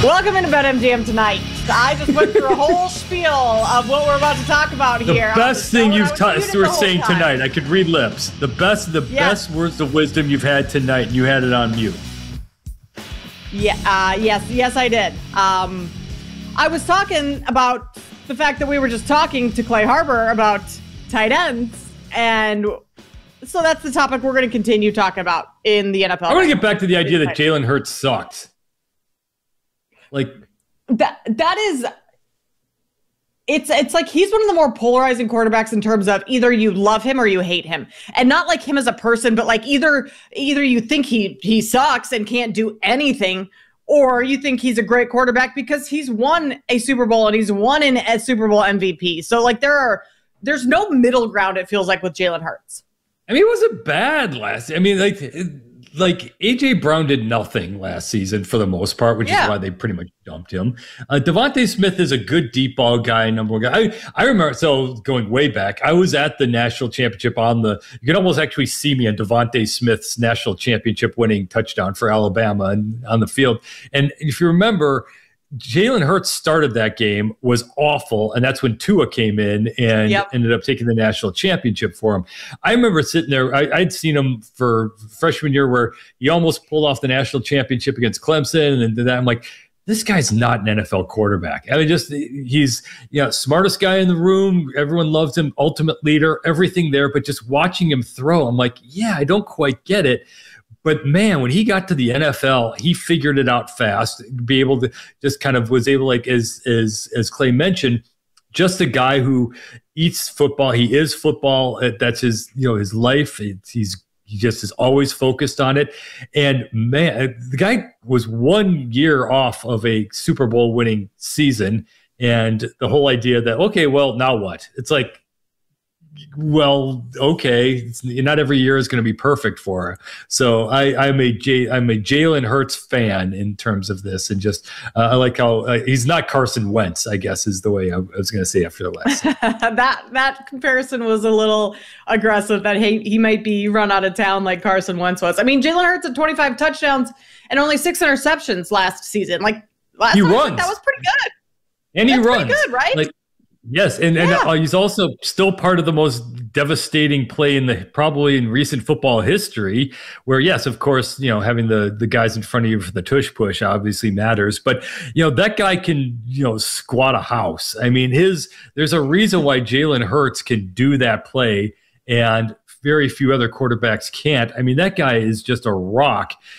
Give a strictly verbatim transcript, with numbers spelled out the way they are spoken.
Welcome into BetMGM tonight. I just went through a whole spiel of what we're about to talk about the here. The best thing you've ta- we're saying time. tonight. I could read lips. The best, the yes. best words of wisdom you've had tonight, and you had it on mute. Yeah. Uh, yes. Yes, I did. Um, I was talking about the fact that we were just talking to Clay Harbor about tight ends, and so that's the topic we're going to continue talking about in the N F L. I want to get back to the idea that Jalen Hurts sucks. Like that. That is. It's it's like he's one of the more polarizing quarterbacks in terms of either you love him or you hate him, and not like him as a person, but like either either you think he he sucks and can't do anything, or you think he's a great quarterback because he's won a Super Bowl and he's won in a Super Bowl M V P. So like there are there's no middle ground. It feels like with Jalen Hurts. I mean, it wasn't bad last. I mean, like. It, Like, A J Brown did nothing last season for the most part, which yeah. is why they pretty much dumped him. Uh, Devontae Smith is a good deep ball guy, number one guy. I, I remember, so going way back, I was at the national championship on the, you can almost actually see me on Devontae Smith's national championship winning touchdown for Alabama and, on the field. And if you remember, Jalen Hurts started that game, was awful, and that's when Tua came in and yep. ended up taking the national championship for him. I remember sitting there, I, I'd seen him for freshman year where he almost pulled off the national championship against Clemson, and then I'm like, this guy's not an N F L quarterback. I mean, just he's you know smartest guy in the room. Everyone loves him, ultimate leader, everything there. But just watching him throw, I'm like, yeah, I don't quite get it. But man, when he got to the N F L, he figured it out fast. Be able to just kind of was able, like as as as Clay mentioned, just a guy who eats football. He is football. That's his you know his life. It's, he's he just is always focused on it. And man, the guy was one year off of a Super Bowl winning season, and the whole idea that okay, well now what? It's like. Well, okay, it's, not every year is going to be perfect for her. So I, I'm a J, I'm a Jalen Hurts fan in terms of this, and just uh, I like how uh, he's not Carson Wentz, I guess is the way I, I was going to say after the last. that that comparison was a little aggressive. That he he might be run out of town like Carson Wentz was. I mean, Jalen Hurts had twenty-five touchdowns and only six interceptions last season. Like last he season, runs. That was pretty good. And he That's runs. pretty good, right? Like, yes, and, yeah. and uh, he's also still part of the most devastating play in the probably in recent football history, where yes, of course, you know, having the the guys in front of you for the tush push obviously matters, but you know that guy can you know squat a house. I mean, his there's a reason why Jalen Hurts can do that play, and very few other quarterbacks can't. I mean, that guy is just a rock.